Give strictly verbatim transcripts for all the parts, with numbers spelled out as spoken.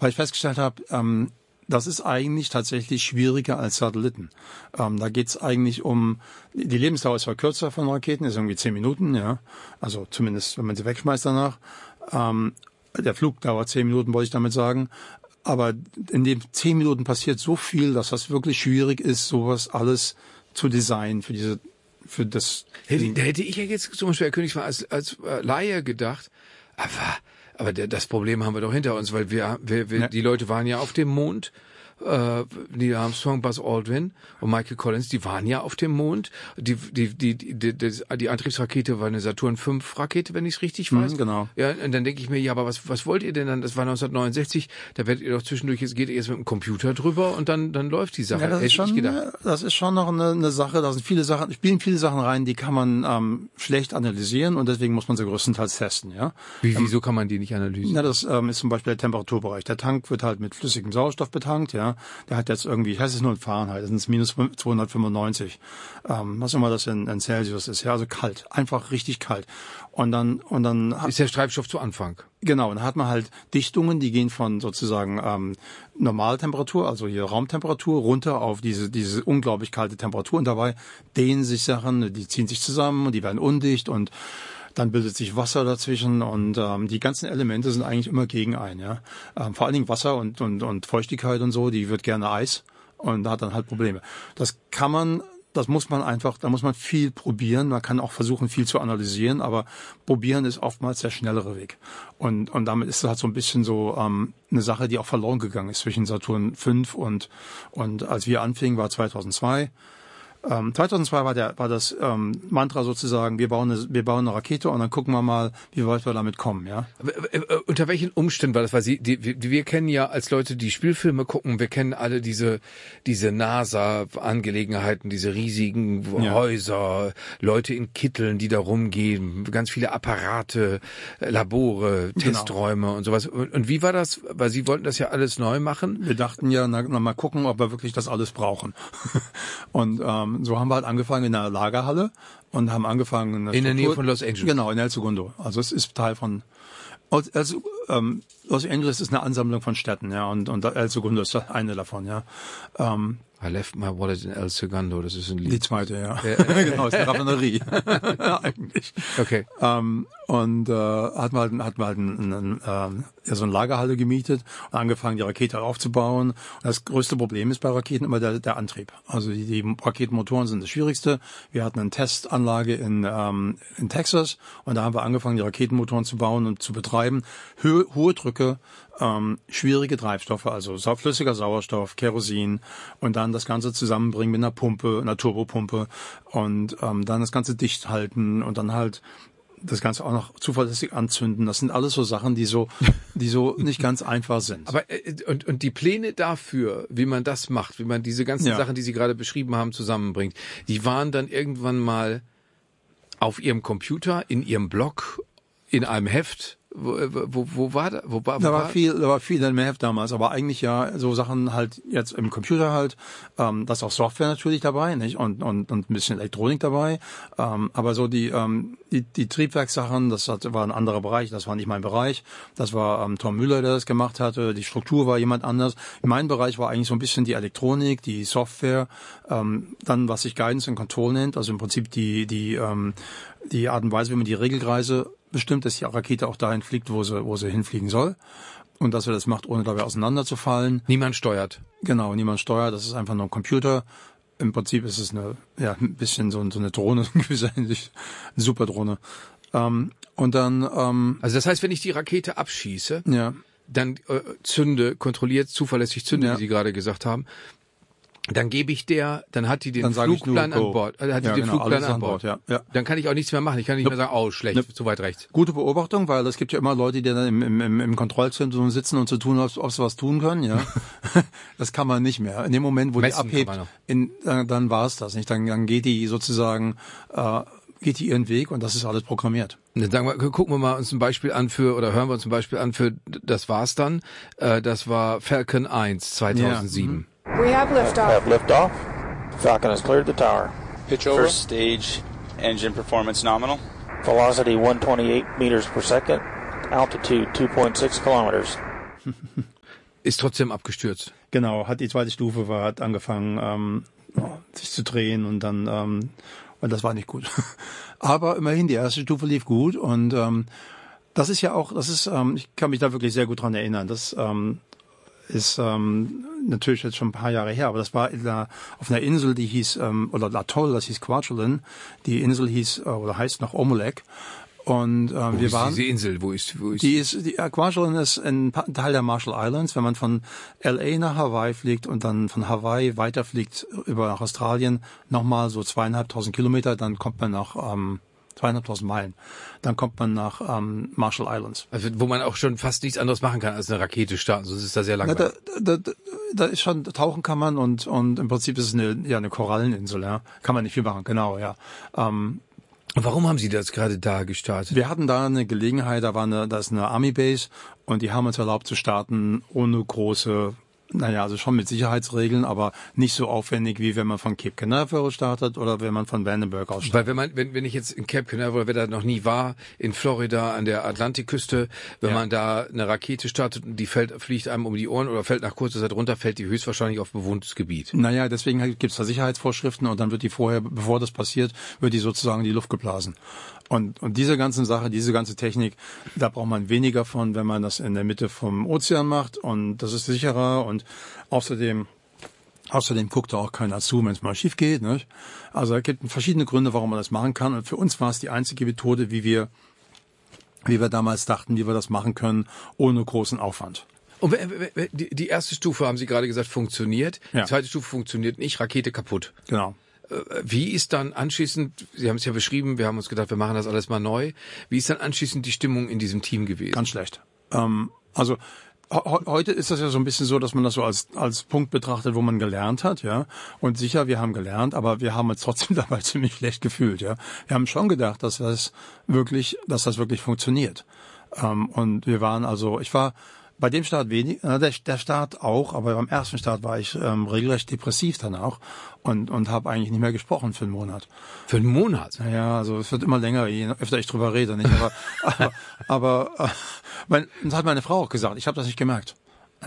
weil ich festgestellt habe, ähm, das ist eigentlich tatsächlich schwieriger als Satelliten. Ähm, da geht's eigentlich um, die Lebensdauer ist zwar kürzer von Raketen, ist irgendwie zehn Minuten, ja. Also zumindest, wenn man sie wegschmeißt danach. Ähm, der Flug dauert zehn Minuten, wollte ich damit sagen. Aber in den zehn Minuten passiert so viel, dass das wirklich schwierig ist, sowas alles zu designen für diese, für das. Hätte, da hätte ich ja jetzt zum Beispiel, Herr Königsmann, als, als äh, Laie gedacht, aber Aber der, das Problem haben wir doch hinter uns, weil wir, wir, wir ja. die Leute waren ja auf dem Mond. Äh, Neil Armstrong, Buzz Aldrin und Michael Collins, die waren ja auf dem Mond. Die die die die, die, die Antriebsrakete war eine Saturn fünf Rakete, wenn ich es richtig weiß. Mhm, genau. Ja, und dann denke ich mir, ja, aber was was wollt ihr denn dann? Das war neunzehnhundertneunundsechzig. Da werdet ihr doch zwischendurch, jetzt geht ihr erst mit dem Computer drüber und dann dann läuft die Sache. Ja, das Hätte ist schon, ich gedacht. das ist schon noch eine, eine Sache. Da sind viele Sachen, spielen viele Sachen rein, die kann man ähm, schlecht analysieren und deswegen muss man sie größtenteils testen. Ja. Wie, wieso kann man die nicht analysieren? Na, das ähm, ist zum Beispiel der Temperaturbereich. Der Tank wird halt mit flüssigem Sauerstoff betankt. Ja, der hat jetzt irgendwie, ich heißt es nur in Fahrenheit, das sind minus zweihundertfünfundneunzig, ähm, was immer das in, in Celsius ist, ja, also kalt, einfach richtig kalt. Und dann, und dann hat, ist der Treibstoff zu Anfang. Genau, und dann hat man halt Dichtungen, die gehen von sozusagen ähm, Normaltemperatur, also hier Raumtemperatur, runter auf diese diese unglaublich kalte Temperatur und dabei dehnen sich Sachen, die ziehen sich zusammen und die werden undicht und dann bildet sich Wasser dazwischen und ähm, die ganzen Elemente sind eigentlich immer gegen ein, ja. Ähm, vor allen Dingen Wasser und, und, und Feuchtigkeit und so, die wird gerne Eis und hat dann halt Probleme. Das kann man, das muss man einfach, da muss man viel probieren. Man kann auch versuchen, viel zu analysieren, aber probieren ist oftmals der schnellere Weg. Und, und damit ist es halt so ein bisschen so ähm, eine Sache, die auch verloren gegangen ist zwischen Saturn fünf und, und als wir anfingen, war zweitausendzwei. Ähm, zweitausendzwei war der war das ähm, Mantra sozusagen, wir bauen eine, wir bauen eine Rakete und dann gucken wir mal, wie weit wir damit kommen, ja. Unter welchen Umständen war das? Weil Sie, die, die, wir kennen ja als Leute, die Spielfilme gucken, wir kennen alle diese diese NASA-Angelegenheiten, diese riesigen ja. Häuser, Leute in Kitteln, die da rumgehen, ganz viele Apparate, Labore, Testräume genau. und sowas. Und, und wie war das? Weil Sie wollten das ja alles neu machen. Wir dachten ja, na, na mal gucken, ob wir wirklich das alles brauchen. und ähm, so haben wir halt angefangen in einer Lagerhalle und haben angefangen in der, in der Nähe von Los Angeles. Genau, in El Segundo. Also es ist Teil von also, ähm, Los Angeles ist eine Ansammlung von Städten, ja, und und El Segundo ist eine davon, ja. Ähm, I left my wallet in El Segundo, das ist ein Lied. Die zweite, ja. ja. Genau, ist eine Raffinerie. Eigentlich. Okay. Ähm, und äh, hatten wir halt, hatten wir halt ein, ein, ähm, ja, so eine Lagerhalle gemietet und angefangen, die Rakete aufzubauen. Und das größte Problem ist bei Raketen immer der, der Antrieb. Also die, die Raketenmotoren sind das Schwierigste. Wir hatten eine Testanlage in, ähm, in Texas und da haben wir angefangen, die Raketenmotoren zu bauen und zu betreiben. Hö- hohe Drücke, ähm, schwierige Treibstoffe, also sau- flüssiger Sauerstoff, Kerosin und dann das Ganze zusammenbringen mit einer Pumpe, einer Turbopumpe und ähm, dann das Ganze dicht halten und dann halt das Ganze auch noch zuverlässig anzünden. Das sind alles so Sachen, die so, die so nicht ganz einfach sind. Aber äh, und und die Pläne dafür, wie man das macht, wie man diese ganzen ja. Sachen, die Sie gerade beschrieben haben, zusammenbringt, die waren dann irgendwann mal auf Ihrem Computer, in Ihrem Blog, in einem Heft. Wo, wo, wo war da? Wo war, wo da war viel, da war viel in dem Heft damals, aber eigentlich ja so Sachen halt jetzt im Computer halt, ähm, das ist auch Software natürlich dabei, nicht und und und ein bisschen Elektronik dabei, ähm, aber so die ähm, die, die Triebwerkssachen, das hat, war ein anderer Bereich, das war nicht mein Bereich, das war ähm, Tom Müller, der das gemacht hatte, die Struktur war jemand anders. Mein Bereich war eigentlich so ein bisschen die Elektronik, die Software, ähm, dann was sich Guidance and Control nennt, also im Prinzip die die ähm, die Art und Weise, wie man die Regelkreise bestimmt, dass die Rakete auch dahin fliegt, wo sie, wo sie hinfliegen soll. Und dass er das macht, ohne dabei auseinanderzufallen. Niemand steuert. Genau, niemand steuert. Das ist einfach nur ein Computer. Im Prinzip ist es eine, ja, ein bisschen so, so eine Drohne, in gewisser Hinsicht. Eine Superdrohne. Ähm, und dann, ähm, Also das heißt, wenn ich die Rakete abschieße, ja. dann äh, zünde, kontrolliert, zuverlässig zünde, ja. wie Sie gerade gesagt haben, dann gebe ich der, dann hat die den dann Flugplan nur, an Bord. Also hat die ja, den genau, Flugplan an Bord. Ja, ja. Dann kann ich auch nichts mehr machen. Ich kann nicht nope. mehr sagen, oh, schlecht, nope. zu weit rechts. Gute Beobachtung, weil es gibt ja immer Leute, die dann im, im, im Kontrollzentrum sitzen und zu tun, ob, ob sie was tun können. Ja, das kann man nicht mehr. In dem Moment, wo Messen die abhebt, in, äh, dann war es das nicht. Dann, dann geht die sozusagen, äh, geht die ihren Weg und das ist alles programmiert. Dann sagen wir, gucken wir mal uns ein Beispiel an für, oder hören wir uns ein Beispiel an für, das war's dann. Äh, das war Falcon eins zweitausendsieben. Ja. We have liftoff. Have liftoff. Falcon has cleared the tower. Pitch over. First stage, engine performance nominal. Velocity one twenty-eight meters per second. Altitude two point six kilometers. Ist trotzdem abgestürzt. Genau, hat die zweite Stufe war, hat angefangen, ähm, sich zu drehen und dann, ähm, und das war nicht gut. Aber immerhin, die erste Stufe lief gut und ähm, das ist ja auch, das ist, ähm, ich kann mich da wirklich sehr gut dran erinnern. Das ähm, ist ähm, natürlich jetzt schon ein paar Jahre her, aber das war in der, auf einer Insel, die hieß, ähm, oder Atoll, das hieß Kwajalein. Die Insel hieß, äh, oder heißt noch Omelek. Und äh, wo wir ist waren. Diese Insel, wo ist, wo ist die ist, die äh, Kwajalein ist ein Teil der Marshall Islands. Wenn man von L A nach Hawaii fliegt und dann von Hawaii weiterfliegt über nach Australien, nochmal so zweieinhalbtausend Kilometer, dann kommt man nach ähm, zweieinhalbtausend Meilen. Dann kommt man nach ähm, Marshall Islands. Also wo man auch schon fast nichts anderes machen kann als eine Rakete starten, sonst ist das sehr langweilig. Na, da, da, da, da ist schon, tauchen kann man und und im Prinzip ist es eine, ja, eine Koralleninsel, ja. Kann man nicht viel machen, genau, ja. Ähm, Warum haben Sie das gerade da gestartet? Wir hatten da eine Gelegenheit, da war eine, da ist eine Army Base und die haben uns erlaubt zu starten ohne große, naja, also schon mit Sicherheitsregeln, aber nicht so aufwendig, wie wenn man von Cape Canaveral startet oder wenn man von Vandenberg aus startet. Weil wenn man, wenn, wenn ich jetzt in Cape Canaveral, wer da noch nie war, in Florida an der Atlantikküste, wenn ja. man da eine Rakete startet und die fällt, fliegt einem um die Ohren oder fällt nach kurzer Zeit runter, fällt die höchstwahrscheinlich auf bewohntes Gebiet. Naja, deswegen gibt es da Sicherheitsvorschriften und dann wird die vorher, bevor das passiert, wird die sozusagen in die Luft geblasen. Und, und diese ganzen Sache, diese ganze Technik, da braucht man weniger von, wenn man das in der Mitte vom Ozean macht und das ist sicherer und außerdem, außerdem guckt da auch keiner zu, wenn es mal schief geht, nicht? Also es gibt verschiedene Gründe, warum man das machen kann und für uns war es die einzige Methode, wie wir, wie wir damals dachten, wie wir das machen können, ohne großen Aufwand. Und die erste Stufe, haben Sie gerade gesagt, funktioniert. Ja. Die zweite Stufe funktioniert nicht, Rakete kaputt. Genau. Wie ist dann anschließend, Sie haben es ja beschrieben, wir haben uns gedacht, wir machen das alles mal neu. Wie ist dann anschließend die Stimmung in diesem Team gewesen? Ganz schlecht. Ähm, also he- heute ist das ja so ein bisschen so, dass man das so als als Punkt betrachtet, wo man gelernt hat, ja. Und sicher, wir haben gelernt, aber wir haben uns trotzdem dabei ziemlich schlecht gefühlt, ja. Wir haben schon gedacht, dass das wirklich, dass das wirklich funktioniert. Ähm, und wir waren also, ich war bei dem Start wenig, äh, der, der Start auch, aber beim ersten Start war ich ähm, regelrecht depressiv dann auch und und habe eigentlich nicht mehr gesprochen für einen Monat. Für einen Monat? Ja, also es wird immer länger, je öfter ich drüber rede, nicht? Aber aber, aber äh, mein, das hat meine Frau auch gesagt. Ich habe das nicht gemerkt.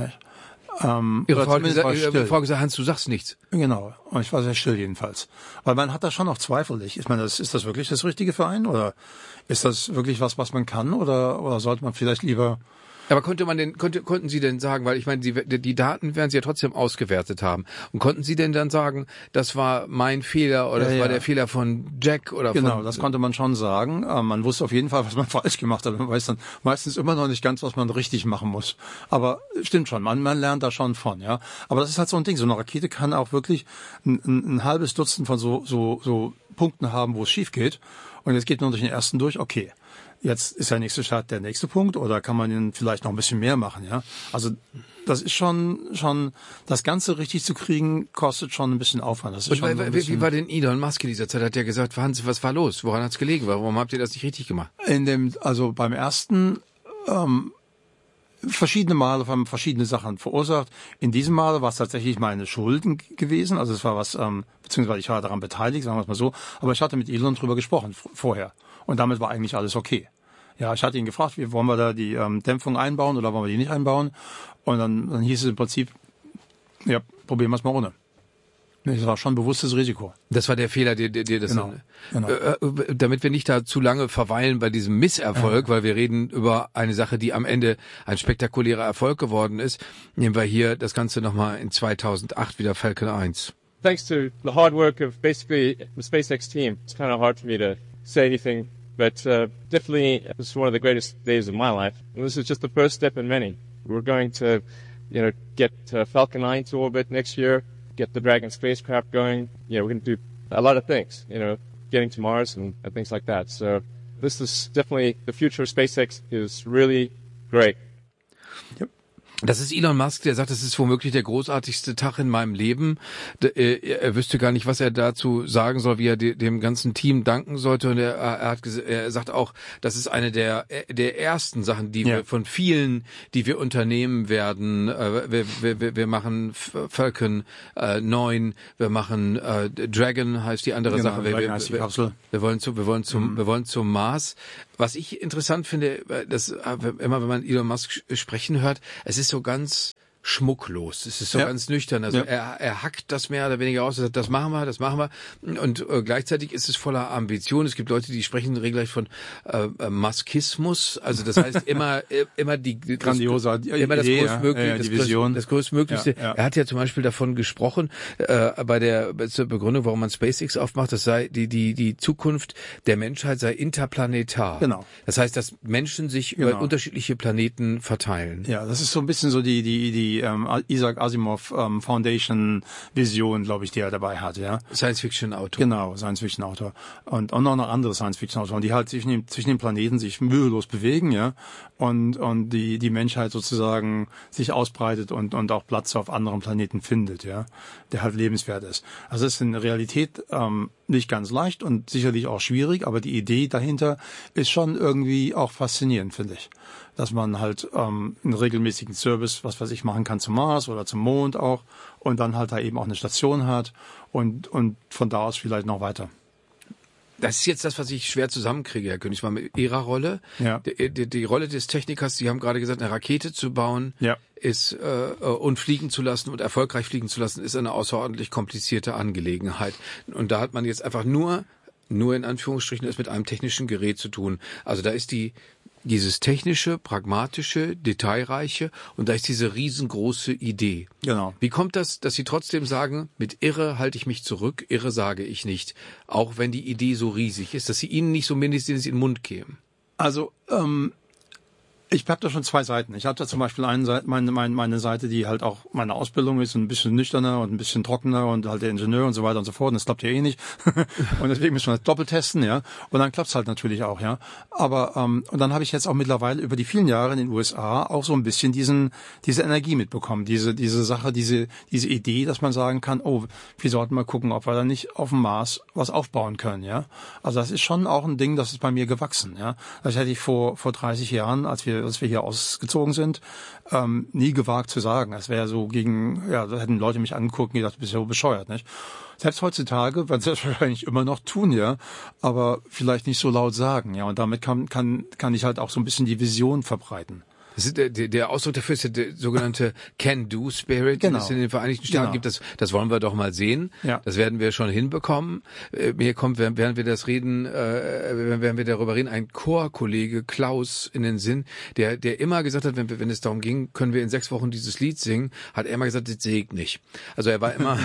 Ähm, Ihre Frau hat zumindest gesagt, war ich Ihre still. Frau hat gesagt, Hans, du sagst nichts. Genau. Und ich war sehr still jedenfalls. Weil man hat da schon noch Zweifel. Ich meine, das, ist das wirklich das Richtige für einen? Oder ist das wirklich was, was man kann? Oder oder sollte man vielleicht lieber... Aber konnte man denn, konnte, konnten Sie denn sagen, weil ich meine, die, die Daten werden Sie ja trotzdem ausgewertet haben. Und konnten Sie denn dann sagen, das war mein Fehler oder Ja, das ja. war der Fehler von Jack oder Genau, von... das konnte man schon sagen. Äh, Man wusste auf jeden Fall, was man falsch gemacht hat. Man weiß dann meistens immer noch nicht ganz, was man richtig machen muss. Aber stimmt schon, man, man lernt da schon von, ja. Aber das ist halt so ein Ding. So eine Rakete kann auch wirklich ein, ein, ein halbes Dutzend von so, so, so Punkten haben, wo es schief geht. Und jetzt geht man durch den ersten durch, okay. Jetzt ist der nächste Start der nächste Punkt oder kann man ihn vielleicht noch ein bisschen mehr machen, ja? Also das ist schon schon das Ganze richtig zu kriegen kostet schon ein bisschen Aufwand. Das ist Und schon weil, so ein wie, bisschen, wie war denn Elon Musk in dieser Zeit? Hat er gesagt, Hans, was war los? Woran hat's gelegen? Warum habt ihr das nicht richtig gemacht? in dem also beim ersten ähm, verschiedene Male haben verschiedene Sachen verursacht. In diesem Mal war es tatsächlich meine Schulden gewesen, also es war was ähm, beziehungsweise ich war daran beteiligt, sagen wir es mal so. Aber ich hatte mit Elon drüber gesprochen f- vorher. Und damit war eigentlich alles okay. Ja, ich hatte ihn gefragt, wie wollen wir da die ähm, Dämpfung einbauen oder wollen wir die nicht einbauen? Und dann, dann hieß es im Prinzip, ja, probieren wir es mal ohne. Das war schon ein bewusstes Risiko. Das war der Fehler, der, der, der das Genau, genau. Äh, äh, damit wir nicht da zu lange verweilen bei diesem Misserfolg, ja. Weil wir reden über eine Sache, die am Ende ein spektakulärer Erfolg geworden ist, nehmen wir hier das Ganze nochmal in zweitausendacht wieder Falcon eins. Thanks to the hard work of basically the SpaceX team, it's kind of hard for me to say anything, but uh, definitely this is one of the greatest days of my life. And this is just the first step in many. We're going to, you know, get uh, Falcon nine to orbit next year, get the Dragon spacecraft going. You know, we're going to do a lot of things, you know, getting to Mars and, and things like that. So this is definitely, the future of SpaceX is really great. Yep. Das ist Elon Musk, der sagt, das ist womöglich der großartigste Tag in meinem Leben. Er wüsste gar nicht, was er dazu sagen soll, wie er dem ganzen Team danken sollte. Und er, er hat, er sagt auch, das ist eine der der ersten Sachen, die ja. wir von vielen, die wir unternehmen werden. Wir, wir, wir machen Falcon neun, wir machen Dragon, heißt die andere genau, Sache. Wir, wir, heißt die Kapsel. wir wollen zu, wir wollen zum, mhm. wir wollen zum Mars. Was ich interessant finde, das immer wenn man Elon Musk sprechen hört, es ist so ganz schmucklos. Es ist so ja. ganz nüchtern. Also ja. er, er hackt das mehr oder weniger aus. Er sagt, das machen wir, das machen wir. Und äh, gleichzeitig ist es voller Ambition. Es gibt Leute, die sprechen regelrecht von äh, Maskismus. Also das heißt immer immer die grandioser das, immer das Idee, größtmögliche, ja, ja, die das, Vision. das größtmöglichste. Ja, ja. Er hat ja zum Beispiel davon gesprochen äh, bei der Begründung, warum man SpaceX aufmacht. Das sei die die die Zukunft der Menschheit sei interplanetar. Genau. Das heißt, dass Menschen sich genau. über unterschiedliche Planeten verteilen. Ja, das ist so ein bisschen so die die die ähm, Isaac Asimov ähm, Foundation Vision, glaube ich, die er dabei hat, ja. Science-Fiction-Autor. Genau, Science-Fiction-Autor. Und, und auch noch andere Science-Fiction-Autoren, die halt zwischen den, zwischen den Planeten sich mühelos bewegen, ja. Und, und die, die Menschheit sozusagen sich ausbreitet und, und auch Platz auf anderen Planeten findet, ja. Der halt lebenswert ist. Also es ist in der Realität, ähm, nicht ganz leicht und sicherlich auch schwierig, aber die Idee dahinter ist schon irgendwie auch faszinierend, finde ich. Dass man halt ähm, einen regelmäßigen Service, was weiß ich, machen kann zum Mars oder zum Mond auch und dann halt da eben auch eine Station hat und und von da aus vielleicht noch weiter. Das ist jetzt das, was ich schwer zusammenkriege, Herr Königs, mal mit Ihrer Rolle. Ja. Die, die, die Rolle des Technikers, Sie haben gerade gesagt, eine Rakete zu bauen ja. ist äh, und fliegen zu lassen und erfolgreich fliegen zu lassen, ist eine außerordentlich komplizierte Angelegenheit. Und da hat man jetzt einfach nur, nur in Anführungsstrichen, es mit einem technischen Gerät zu tun. Also da ist die dieses technische, pragmatische, detailreiche und da ist diese riesengroße Idee. Genau. Wie kommt das, dass Sie trotzdem sagen, mit Irre halte ich mich zurück, Irre sage ich nicht, auch wenn die Idee so riesig ist, dass sie Ihnen nicht so mindestens in den Mund kämen? Also, ähm, ich habe da schon zwei Seiten. Ich habe da zum Beispiel eine Seite, meine, meine, meine Seite, die halt auch meine Ausbildung ist, ein bisschen nüchterner und ein bisschen trockener und halt der Ingenieur und so weiter und so fort. Und das klappt ja eh nicht. Und deswegen müssen wir das doppelt testen, ja. Und dann klappt's halt natürlich auch, ja. Aber ähm, und dann habe ich jetzt auch mittlerweile über die vielen Jahre in den U S A auch so ein bisschen diesen diese Energie mitbekommen, diese diese Sache, diese diese Idee, dass man sagen kann, oh, wir sollten mal gucken, ob wir da nicht auf dem Mars was aufbauen können, ja. Also das ist schon auch ein Ding, das ist bei mir gewachsen, ja. Das hätte ich vor vor dreißig Jahren, als wir als wir hier ausgezogen sind, ähm, nie gewagt zu sagen. Es wäre so gegen, ja, da hätten Leute mich angeguckt und gedacht, du bist ja so bescheuert, nicht? Selbst heutzutage, werden sie das wahrscheinlich immer noch tun, ja, aber vielleicht nicht so laut sagen, ja. Und damit kann kann kann ich halt auch so ein bisschen die Vision verbreiten. Das ist der, der Ausdruck dafür ist der sogenannte Can-Do-Spirit, genau. den es in den Vereinigten Staaten genau. gibt. Das, das wollen wir doch mal sehen. Ja. Das werden wir schon hinbekommen. Äh, mir kommt, während, während wir das reden, äh, während wir darüber reden, ein Chorkollege Klaus in den Sinn, der, der immer gesagt hat, wenn, wir, wenn es darum ging, können wir in sechs Wochen dieses Lied singen, hat er immer gesagt, das sehe ich nicht. Also er war immer,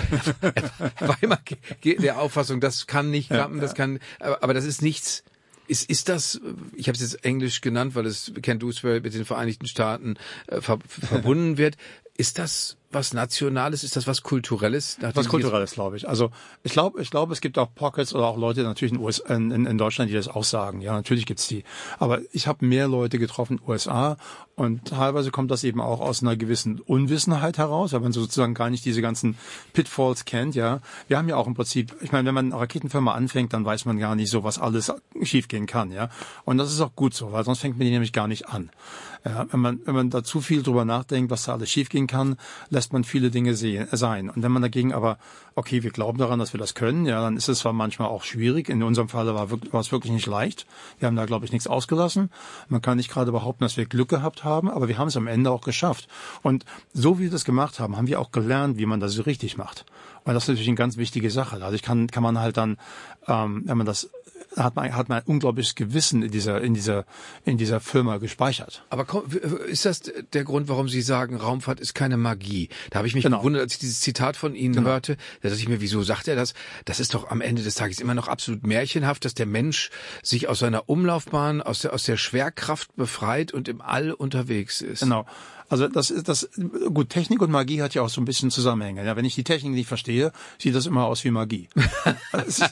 er war immer der Auffassung, das kann nicht klappen, ja, das kann, aber, aber das ist nichts. Ist, ist das, ich habe es jetzt Englisch genannt, weil es Can-Do-Spirit mit den Vereinigten Staaten äh, ver, verbunden wird. Ist das was Nationales? Ist das was Kulturelles? Was Kulturelles, glaube ich. Also ich glaube, ich glaube, es gibt auch Pockets oder auch Leute natürlich in, U S A, in, in Deutschland, die das auch sagen. Ja, natürlich gibt's die. Aber ich habe mehr Leute getroffen in den U S A und teilweise kommt das eben auch aus einer gewissen Unwissenheit heraus, weil man sozusagen gar nicht diese ganzen Pitfalls kennt. Ja, wir haben ja auch im Prinzip, ich meine, wenn man eine Raketenfirma anfängt, dann weiß man gar nicht so, was alles schiefgehen kann. Ja, und das ist auch gut so, weil sonst fängt man die nämlich gar nicht an. Ja, wenn man wenn man da zu viel drüber nachdenkt, was da alles schiefgehen kann, lässt man viele Dinge sehen, sein. Und wenn man dagegen aber, okay, wir glauben daran, dass wir das können, ja, dann ist es zwar manchmal auch schwierig. In unserem Fall war, war es wirklich nicht leicht. Wir haben da, glaube ich, nichts ausgelassen. Man kann nicht gerade behaupten, dass wir Glück gehabt haben, aber wir haben es am Ende auch geschafft. Und so wie wir das gemacht haben, haben wir auch gelernt, wie man das so richtig macht. Und das ist natürlich eine ganz wichtige Sache. Also ich kann, kann man halt dann, ähm, wenn man das hat man hat man ein unglaubliches Gewissen in dieser in dieser in dieser Firma gespeichert. Aber ist das der Grund, warum Sie sagen, Raumfahrt ist keine Magie? Da habe ich mich genau. gewundert, als ich dieses Zitat von Ihnen genau. hörte. Da dachte ich mir, wieso sagt er das? Das ist doch am Ende des Tages immer noch absolut märchenhaft, dass der Mensch sich aus seiner Umlaufbahn, aus der aus der Schwerkraft befreit und im All unterwegs ist. Genau. Also das ist das gut. Technik und Magie hat ja auch so ein bisschen Zusammenhänge. Ja, wenn ich die Technik nicht verstehe, sieht das immer aus wie Magie. Also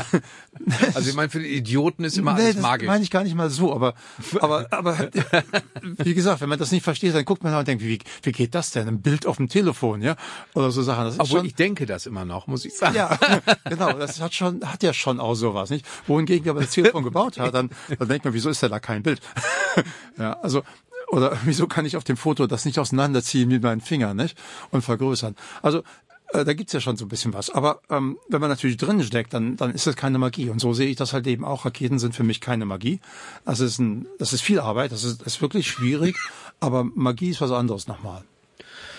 ich meine, für den Idioten ist immer nee, alles das magisch. Meine ich gar nicht mal so, aber aber aber wie gesagt, wenn man das nicht versteht, dann guckt man und denkt, wie wie geht das denn? Ein Bild auf dem Telefon, ja, oder so Sachen. Das ist Obwohl schon, ich denke das immer noch, muss ich sagen. Ja, genau. Das hat schon hat ja schon auch sowas, nicht? Wohingegen, wenn man das Telefon gebaut hat, dann dann denkt man, wieso ist da da kein Bild? Ja, also. Oder wieso kann ich auf dem Foto das nicht auseinanderziehen mit meinen Fingern, nicht? Und vergrößern. Also äh, da gibt's ja schon so ein bisschen was. Aber ähm, wenn man natürlich drin steckt, dann dann ist das keine Magie. Und so sehe ich das halt eben auch. Raketen sind für mich keine Magie. Das ist ein, das ist viel Arbeit. Das ist, das ist wirklich schwierig. Aber Magie ist was anderes nochmal.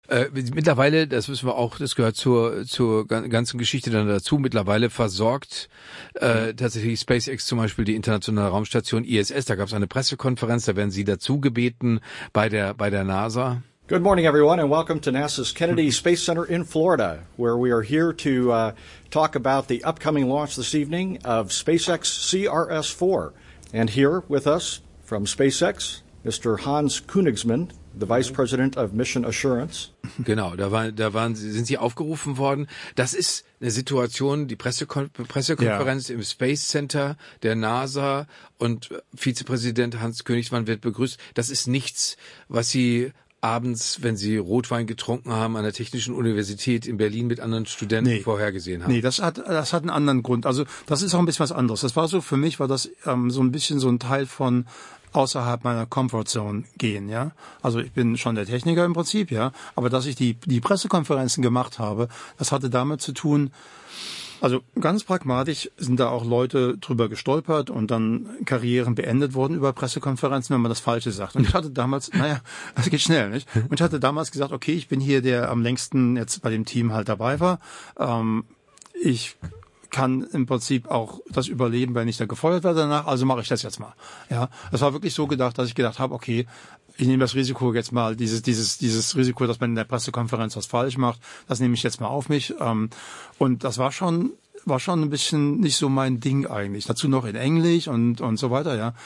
Äh, mittlerweile, das wissen wir auch, das gehört zur zur ganzen Geschichte dann dazu, mittlerweile versorgt äh, tatsächlich SpaceX zum Beispiel die internationale Raumstation I S S. Da gab es eine Pressekonferenz, da werden Sie dazu gebeten bei der bei der NASA. Good morning, everyone, and welcome to NASA's Kennedy Space Center in Florida, where we are here to uh, talk about the upcoming launch this evening of SpaceX C R S four. And here with us from SpaceX, Mister Hans Königsmann, the Vice President of Mission Assurance. Genau, da waren, da waren, sind Sie aufgerufen worden. Das ist eine Situation, die Pressekon- Pressekonferenz ja. im Space Center der NASA und Vizepräsident Hans Königsmann wird begrüßt. Das ist nichts, was Sie abends, wenn Sie Rotwein getrunken haben, an der Technischen Universität in Berlin mit anderen Studenten nee. vorhergesehen haben. Nee, das hat, das hat einen anderen Grund. Also, das ist auch ein bisschen was anderes. Das war so, für mich war das ähm, so ein bisschen so ein Teil von außerhalb meiner Comfortzone gehen, ja. Also ich bin schon der Techniker im Prinzip, ja. Aber dass ich die, die Pressekonferenzen gemacht habe, das hatte damit zu tun, also ganz pragmatisch sind da auch Leute drüber gestolpert und dann Karrieren beendet worden über Pressekonferenzen, wenn man das Falsche sagt. Und ich hatte damals, naja, das geht schnell, nicht? Und ich hatte damals gesagt, okay, ich bin hier der am längsten jetzt bei dem Team halt dabei war. Ähm, ich kann im Prinzip auch das überleben, wenn ich da gefeuert werde danach, also mache ich das jetzt mal. Ja, das war wirklich so gedacht, dass ich gedacht habe, okay, ich nehme das Risiko jetzt mal, dieses dieses dieses Risiko, dass man in der Pressekonferenz was falsch macht, das nehme ich jetzt mal auf mich. Und das war schon war schon ein bisschen nicht so mein Ding eigentlich. Dazu noch in Englisch und und so weiter, ja.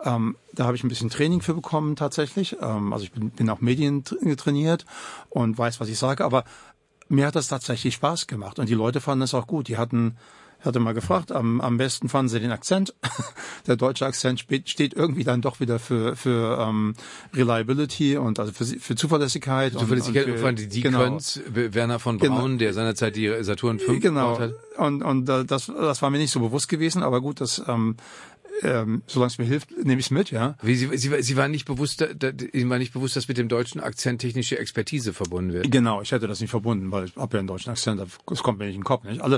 Da habe ich ein bisschen Training für bekommen tatsächlich. Also ich bin, bin auch Medien trainiert und weiß, was ich sage, aber mir hat das tatsächlich Spaß gemacht und die Leute fanden es auch gut. Die hatten, ich hatte mal gefragt, am, am besten fanden sie den Akzent. Der deutsche Akzent steht irgendwie dann doch wieder für für ähm, Reliability und also für, für Zuverlässigkeit. Zuverlässigkeit, und, und für, die, die genau. Könnt's, Werner von Braun, genau. der seinerzeit die Saturn fünf genau. gebaut hat. Und und äh, das das war mir nicht so bewusst gewesen, aber gut, das ähm, Ähm, solange es mir hilft, nehme ich es mit, ja. Wie, Sie, Sie, Sie waren nicht bewusst, da, Ihnen war nicht bewusst, dass mit dem deutschen Akzent technische Expertise verbunden wird. Genau, ich hätte das nicht verbunden, weil ich habe ja einen deutschen Akzent, das kommt mir nicht in den Kopf, nicht? Also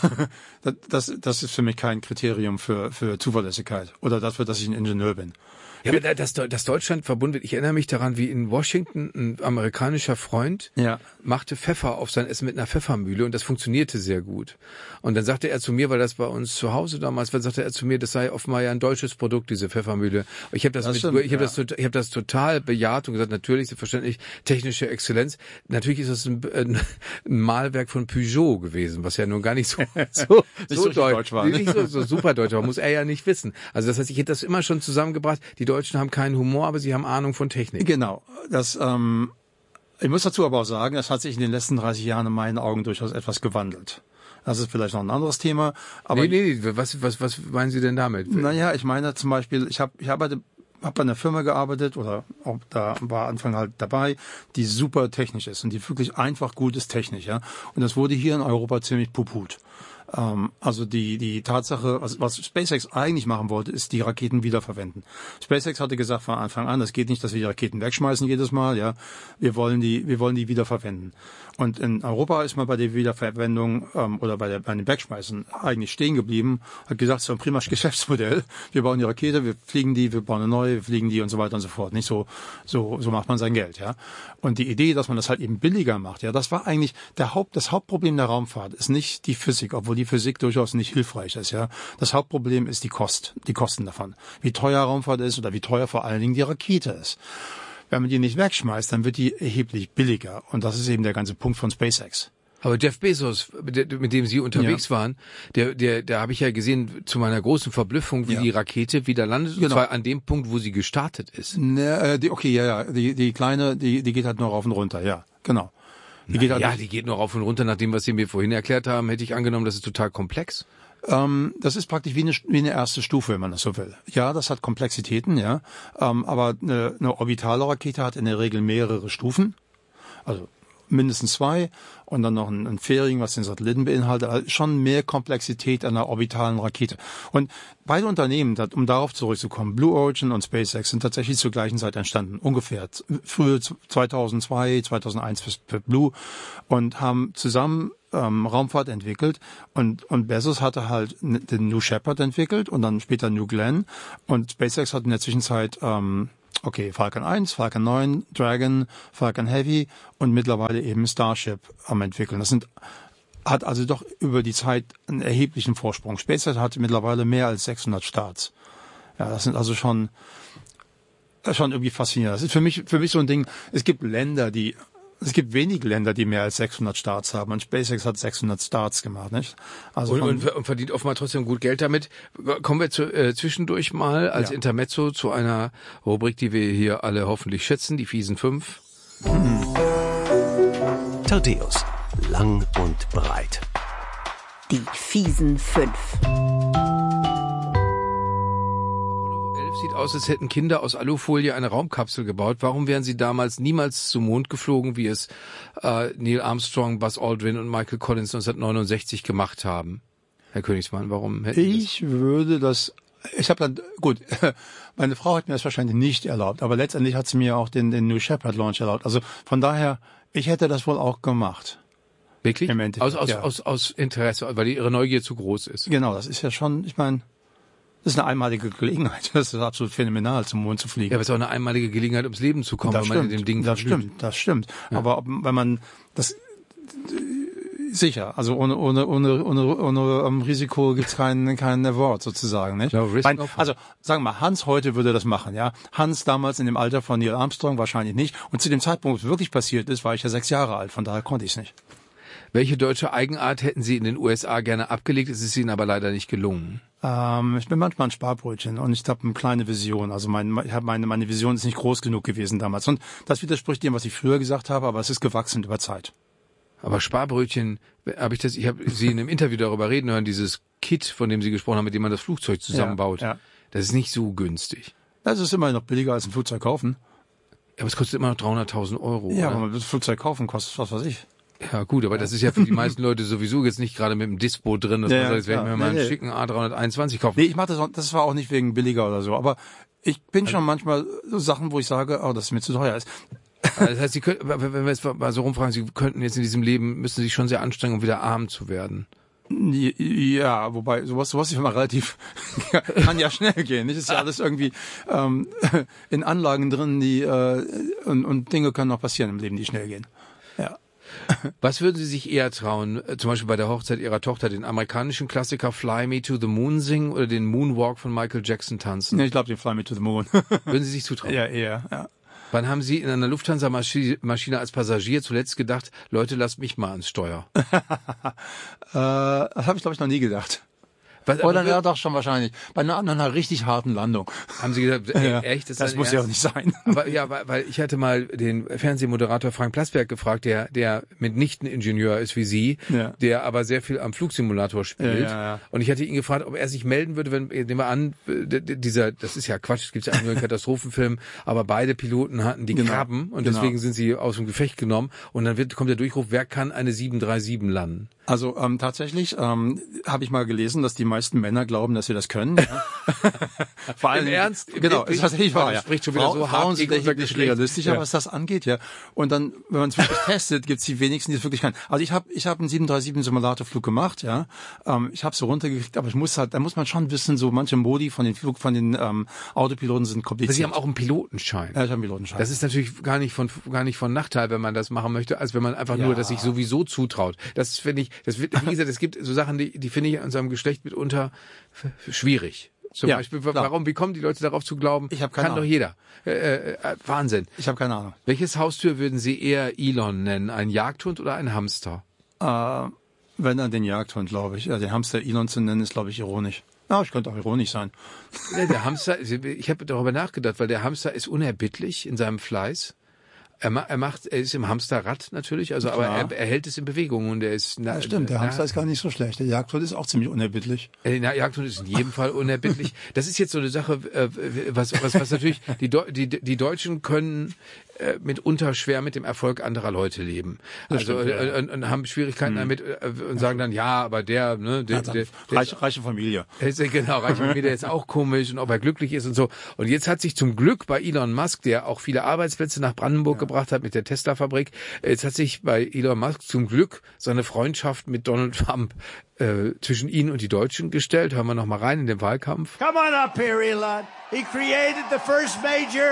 das, das, das ist für mich kein Kriterium für für Zuverlässigkeit oder dafür, dass ich ein Ingenieur bin. Ja, aber dass, dass Deutschland verbunden wird, ich erinnere mich daran, wie in Washington ein amerikanischer Freund ja. machte Pfeffer auf sein Essen mit einer Pfeffermühle und das funktionierte sehr gut. Und dann sagte er zu mir, weil das bei uns zu Hause damals war, sagte er zu mir, das sei offenbar ja ein deutsches Produkt, diese Pfeffermühle. Ich habe das, das, mit, stimmt, ich hab ja. das, ich hab das total bejaht und gesagt, natürlich, selbstverständlich, technische Exzellenz. Natürlich ist das ein, ein, ein Malwerk von Peugeot gewesen, was ja nun gar nicht so, so, nicht so, so deutsch, deutsch war. Ne? Nicht so, so super deutsch war, muss er ja nicht wissen. Also das heißt, ich hätte das immer schon zusammengebracht, die Deutschen haben keinen Humor, aber sie haben Ahnung von Technik. Genau. Das, ähm, ich muss dazu aber auch sagen, das hat sich in den letzten dreißig Jahren in meinen Augen durchaus etwas gewandelt. Das ist vielleicht noch ein anderes Thema. Aber nee, nee, was, was, was meinen Sie denn damit? Naja, ich meine zum Beispiel, ich habe ich hab bei, hab bei einer Firma gearbeitet oder auch da war Anfang halt dabei, die super technisch ist und die wirklich einfach gut ist technisch. Ja. Und das wurde hier in Europa ziemlich puput. Ähm, also die die Tatsache, was, was SpaceX eigentlich machen wollte, ist die Raketen wiederverwenden. SpaceX hatte gesagt von Anfang an, das geht nicht, dass wir die Raketen wegschmeißen jedes Mal, ja. Wir wollen die, wir wollen die wiederverwenden. Und in Europa ist man bei der Wiederverwendung ähm, oder bei, der, bei dem Wegschmeißen eigentlich stehen geblieben, hat gesagt, es ist ein prima Geschäftsmodell. Wir bauen die Rakete, wir fliegen die, wir bauen eine neue, wir fliegen die und so weiter und so fort. Nicht so, so, so macht man sein Geld, ja. Und die Idee, dass man das halt eben billiger macht, ja, das war eigentlich der Haupt, das Hauptproblem der Raumfahrt ist nicht die Physik, obwohl die Physik durchaus nicht hilfreich ist, ja. Das Hauptproblem ist die Kost, die Kosten davon. Wie teuer Raumfahrt ist oder wie teuer vor allen Dingen die Rakete ist. Wenn man die nicht wegschmeißt, dann wird die erheblich billiger. Und das ist eben der ganze Punkt von SpaceX. Aber Jeff Bezos, mit dem Sie unterwegs ja. waren, der, der, der habe ich ja gesehen, zu meiner großen Verblüffung, wie ja. die Rakete wieder landet, genau. und zwar an dem Punkt, wo sie gestartet ist. Ne, äh, die, okay, ja, ja, die, die kleine, die, die geht halt nur rauf und runter, ja, genau. Die Na, geht halt ja, die geht nur rauf und runter. Nach dem, was Sie mir vorhin erklärt haben, hätte ich angenommen, das ist total komplex. Ähm, das ist praktisch wie eine, wie eine erste Stufe, wenn man das so will. Ja, das hat Komplexitäten, ja, ähm, aber eine, eine orbitale Rakete hat in der Regel mehrere Stufen, also mindestens zwei und dann noch ein, ein Fairing, was den Satelliten beinhaltet, also schon mehr Komplexität an einer orbitalen Rakete. Und beide Unternehmen, um darauf zurückzukommen, Blue Origin und SpaceX, sind tatsächlich zur gleichen Zeit entstanden, ungefähr früher zweitausendzwei, zweitausendeins für Blue und haben zusammen ähm, Raumfahrt entwickelt und und Bezos hatte halt den New Shepard entwickelt und dann später New Glenn und SpaceX hat in der Zwischenzeit ähm, Okay, Falcon eins, Falcon neun, Dragon, Falcon Heavy und mittlerweile eben Starship am entwickeln. Das sind hat also doch über die Zeit einen erheblichen Vorsprung. SpaceX hat mittlerweile mehr als sechshundert Starts. Ja, das sind also schon schon irgendwie faszinierend. Das ist für mich für mich so ein Ding. Es gibt Länder, die Es gibt wenige Länder, die mehr als sechshundert Starts haben. Und SpaceX hat sechshundert Starts gemacht, nicht? Also und, und, und verdient offenbar trotzdem gut Geld damit. Kommen wir zu, äh, zwischendurch mal als ja. Intermezzo zu einer Rubrik, die wir hier alle hoffentlich schätzen, die fiesen fünf. Hm. Thaddäus, lang und breit. Die fiesen fünf. Sieht aus, als hätten Kinder aus Alufolie eine Raumkapsel gebaut. Warum wären sie damals niemals zum Mond geflogen, wie es äh, Neil Armstrong, Buzz Aldrin und Michael Collins neunzehnhundertneunundsechzig gemacht haben? Herr Königsmann, warum hätten Sie das? Ich würde das... Ich habe dann... Gut, meine Frau hat mir das wahrscheinlich nicht erlaubt, aber letztendlich hat sie mir auch den, den New Shepard Launch erlaubt. Also von daher, ich hätte das wohl auch gemacht. Wirklich? Im Endeffekt, aus, aus, ja. aus, aus Interesse, weil ihre Neugier zu groß ist. Genau, das ist ja schon... Ich meine... Das ist eine einmalige Gelegenheit. Das ist absolut phänomenal, zum Mond zu fliegen. Ja, aber es ist auch eine einmalige Gelegenheit, ums Leben zu kommen, das wenn stimmt, man in dem Ding Das verblüht. stimmt, das stimmt. Ja. Aber ob, wenn man das sicher, also ohne ohne ohne ohne ohne um, Risiko gibt's keinen keinen Award sozusagen, nicht? No risk, Nein, no also sagen wir mal, Hans heute würde das machen, ja. Hans damals in dem Alter von Neil Armstrong wahrscheinlich nicht. Und zu dem Zeitpunkt, wo es wirklich passiert ist, war ich ja sechs Jahre alt. Von daher konnte ich es nicht. Welche deutsche Eigenart hätten Sie in den U S A gerne abgelegt? Es ist Ihnen aber leider nicht gelungen. Ähm, ich bin manchmal ein Sparbrötchen und ich habe eine kleine Vision. Also mein, ich hab meine, meine Vision ist nicht groß genug gewesen damals. Und das widerspricht dem, was ich früher gesagt habe, aber es ist gewachsen über Zeit. Aber Sparbrötchen, habe ich das, ich habe Sie in einem Interview darüber reden hören, dieses Kit, von dem Sie gesprochen haben, mit dem man das Flugzeug zusammenbaut. Ja, ja. Das ist nicht so günstig. Das ist immerhin noch billiger als ein Flugzeug kaufen. Ja, aber es kostet immer noch dreihunderttausend Euro. Ja, oder? aber das Flugzeug kaufen kostet was weiß ich. Ja gut, aber das ist ja für die meisten Leute sowieso jetzt nicht gerade mit dem Dispo drin, dass Ja, man sagt, jetzt werde ich mir ja, mal einen nee, nee. schicken A dreihunderteinundzwanzig kaufen. Nee, ich mache das auch, das war auch nicht wegen billiger oder so, aber ich bin schon manchmal so Sachen, wo ich sage, oh, das ist mir zu teuer ist. Also das heißt, Sie können, wenn wir jetzt mal so rumfragen, Sie könnten jetzt in diesem Leben, müssen Sie sich schon sehr anstrengen, um wieder arm zu werden. Ja, wobei sowas, sowas ist immer relativ, kann ja schnell gehen. Nicht? Ist ja alles irgendwie ähm, in Anlagen drin, die äh, und, und Dinge können noch passieren im Leben, die schnell gehen. Ja. Was würden Sie sich eher trauen, zum Beispiel bei der Hochzeit Ihrer Tochter, den amerikanischen Klassiker Fly Me to the Moon singen oder den Moonwalk von Michael Jackson tanzen? Nee, ich glaube, den Fly Me to the Moon. Würden Sie sich zutrauen? Ja, eher, ja. Wann haben Sie in einer Lufthansa-Maschine als Passagier zuletzt gedacht, Leute, lasst mich mal ans Steuer? äh, das habe ich, glaube ich, noch nie gedacht. Was, Oder ja, doch schon wahrscheinlich. Bei einer, einer richtig harten Landung. Haben Sie gesagt, ey, ja, echt? Das, das muss Ernst? ja auch nicht sein. Aber ja, weil, weil ich hatte mal den Fernsehmoderator Frank Plasberg gefragt, der der mitnichten Ingenieur ist wie Sie, ja. der aber sehr viel am Flugsimulator spielt. Ja, ja, ja. Und ich hatte ihn gefragt, ob er sich melden würde, wenn, nehmen wir an, dieser, das ist ja Quatsch, es gibt ja eigentlich nur einen Katastrophenfilm, aber beide Piloten hatten die genau. Krabben und genau. deswegen sind sie aus dem Gefecht genommen und dann wird, kommt der Durchruf, wer kann eine sieben drei sieben landen? Also ähm, tatsächlich ähm, habe ich mal gelesen, dass die meisten Männer glauben, dass sie das können. Ja. Vor allem, Im Ernst? Genau, ist tatsächlich wahr. Ja. Spricht schon wieder so Frauen hart sind gegen unser wirklich Geschlecht. realistischer, Ja. was das angeht, ja. Und dann, wenn man es wirklich testet, gibt es die wenigsten, die es wirklich können. Also ich habe ich hab einen sieben drei sieben Simulatorflug gemacht, ja. Ähm, ich habe so runtergekriegt, aber ich muss halt, da muss man schon wissen, so manche Modi von den Flug, von den ähm, Autopiloten sind kompliziert. Sie haben auch einen Pilotenschein. Ja, ich habe einen Pilotenschein. Das ist natürlich gar nicht von gar nicht von Nachteil, wenn man das machen möchte, als wenn man einfach Ja. nur das sich sowieso zutraut. Das finde ich, das wird, wie gesagt, es gibt so Sachen, die, die finde ich in unserem Geschlecht mitunter f- schwierig. Zum Ja, Beispiel, klar. warum, wie kommen die Leute darauf zu glauben? Ich hab keine Kann doch Ahnung. jeder. Äh, äh, Wahnsinn. Ich habe keine Ahnung. Welches Haustier würden Sie eher Elon nennen? Ein Jagdhund oder ein Hamster? Äh, wenn dann den Jagdhund, glaube ich. Ja, den Hamster Elon zu nennen, ist, glaube ich, ironisch. Ja, ich könnte auch ironisch sein. Ja, der Hamster, ich habe darüber nachgedacht, weil der Hamster ist unerbittlich in seinem Fleiß. Er, ma, er macht, er ist im Hamsterrad natürlich, also aber er, er hält es in Bewegung und er ist. Na, Ja, stimmt, der na, Hamster ist gar nicht so schlecht. Der Jagdhund ist auch ziemlich unerbittlich. Der Jagdhund ist in jedem Fall unerbittlich. Das ist jetzt so eine Sache, äh, was, was, was natürlich die, Deu- die, die Deutschen können äh, mitunter schwer mit dem Erfolg anderer Leute leben. Das Also stimmt, ja. äh, und, und haben Schwierigkeiten Hm. damit äh, und sagen dann, ja, aber der, ne, der, Ja, der, der reiche, reiche Familie. der ist, genau, reiche Familie, der ist auch komisch und ob er glücklich ist und so. Und jetzt hat sich zum Glück bei Elon Musk, der auch viele Arbeitsplätze nach Brandenburg Ja. gebracht hat mit der Tesla-Fabrik, jetzt hat sich bei Elon Musk zum Glück seine Freundschaft mit Donald Trump äh, zwischen ihn und die Deutschen gestellt. Hören wir noch mal rein in den Wahlkampf. Come on up here, Elon. He created the first major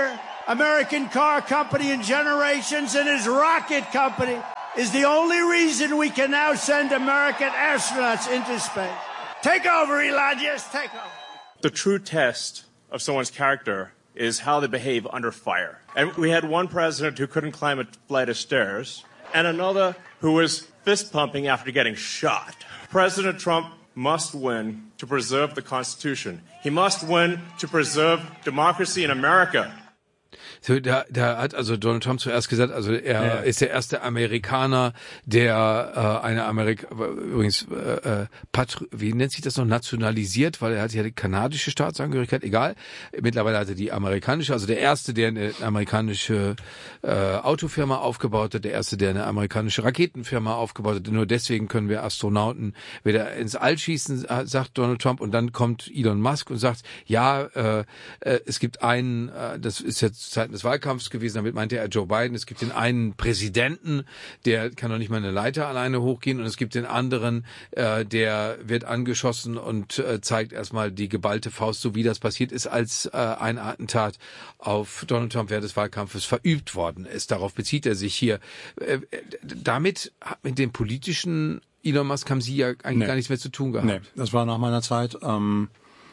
American car company in generations, and his rocket company is the only reason we can now send American astronauts into space. Take over, Elon, just take over. The true test of someone's character is how they behave under fire. And we had one president who couldn't climb a flight of stairs, and another who was fist-pumping after getting shot. President Trump must win to preserve the Constitution. He must win to preserve democracy in America. So, da, da hat also Donald Trump zuerst gesagt, also er ja. ist der erste Amerikaner, der äh, eine Amerika übrigens äh, äh, Patri- wie nennt sich das noch, nationalisiert, weil er hat ja die kanadische Staatsangehörigkeit, egal. Mittlerweile hat er die amerikanische, also der erste, der eine amerikanische äh, Autofirma aufgebaut hat, der erste, der eine amerikanische Raketenfirma aufgebaut hat. Nur deswegen können wir Astronauten wieder ins All schießen, sagt Donald Trump. Und dann kommt Elon Musk und sagt, ja, äh, äh, es gibt einen, äh, das ist jetzt Zeiten des Wahlkampfs gewesen, damit meinte er Joe Biden, es gibt den einen Präsidenten, der kann doch nicht mal eine Leiter alleine hochgehen, und es gibt den anderen, äh, der wird angeschossen und äh, zeigt erstmal die geballte Faust, so wie das passiert ist, als äh, ein Attentat auf Donald Trump während des Wahlkampfes verübt worden ist. Darauf bezieht er sich hier. Äh, damit mit dem politischen Elon Musk haben Sie ja eigentlich nee. gar nichts mehr zu tun gehabt. Nee, das war nach meiner Zeit. Ähm,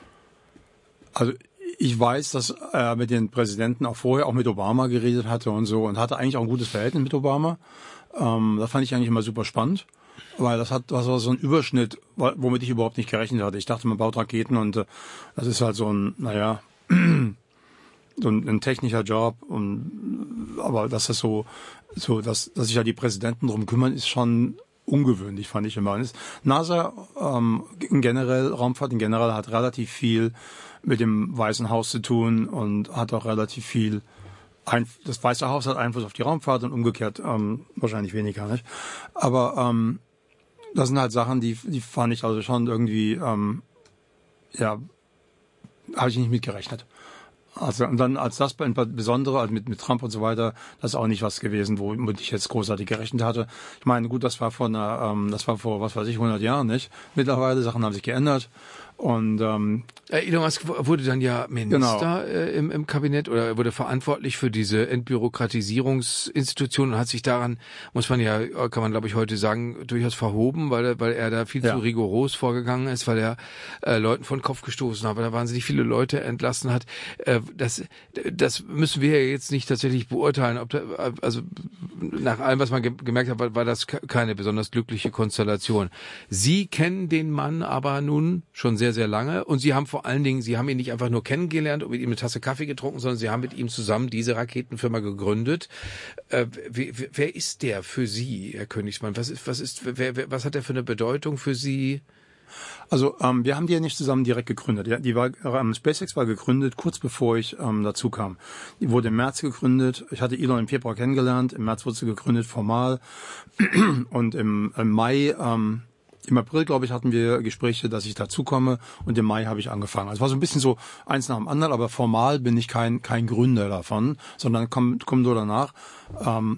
also ich weiß, dass er mit den Präsidenten auch vorher, auch mit Obama geredet hatte und so, und hatte eigentlich auch ein gutes Verhältnis mit Obama. Ähm, das fand ich eigentlich immer super spannend, weil das hat, das war so ein Überschnitt, womit ich überhaupt nicht gerechnet hatte. Ich dachte, man baut Raketen und äh, das ist halt so ein, naja, so ein, ein technischer Job, und aber dass das so, so, dass, dass sich ja die Präsidenten drum kümmern, ist schon ungewöhnlich, fand ich immer. NASA ähm, in generell, Raumfahrt in generell hat relativ viel mit dem Weißen Haus zu tun und hat auch relativ viel, Einf- das Weiße Haus hat Einfluss auf die Raumfahrt und umgekehrt ähm, wahrscheinlich weniger, nicht? Aber ähm, das sind halt Sachen, die, die fand ich also schon irgendwie, ähm, ja, habe ich nicht mitgerechnet. Also, und dann als das Besondere, also mit, mit Trump und so weiter, das ist auch nicht was gewesen, womit ich jetzt großartig gerechnet hatte. Ich meine, gut, das war vor einer, ähm, das war vor, was weiß ich, hundert Jahren, nicht? Mittlerweile, Sachen haben sich geändert. Und ähm, Elon Musk wurde dann ja Minister genau. äh, im, im Kabinett, oder er wurde verantwortlich für diese Entbürokratisierungsinstitution und hat sich daran, muss man ja, kann man glaube ich heute sagen, durchaus verhoben, weil er, weil er da viel ja. zu rigoros vorgegangen ist, weil er äh, Leuten vor den Kopf gestoßen hat, weil er wahnsinnig viele Leute entlassen hat. Äh, das, das müssen wir ja jetzt nicht tatsächlich beurteilen. Ob da, also nach allem, was man ge- gemerkt hat, war, war das keine besonders glückliche Konstellation. Sie kennen den Mann aber nun schon sehr, sehr lange, und Sie haben vor allen Dingen, Sie haben ihn nicht einfach nur kennengelernt und mit ihm eine Tasse Kaffee getrunken, sondern Sie haben mit ihm zusammen diese Raketenfirma gegründet. Äh, wer, wer ist der für Sie, Herr Königsmann? Was ist, was ist, wer, wer, was hat er für eine Bedeutung für Sie? Also ähm, wir haben die ja nicht zusammen direkt gegründet. Ja, die war, ähm, SpaceX war gegründet kurz bevor ich ähm, dazu kam. Die wurde im März gegründet. Ich hatte Elon im Februar kennengelernt. Im März wurde sie gegründet formal und im, im Mai ähm, Im April, glaube ich, hatten wir Gespräche, dass ich dazukomme, und im Mai habe ich angefangen. Also es war so ein bisschen so eins nach dem anderen, aber formal bin ich kein kein Gründer davon, sondern komm, komm nur danach. Ähm,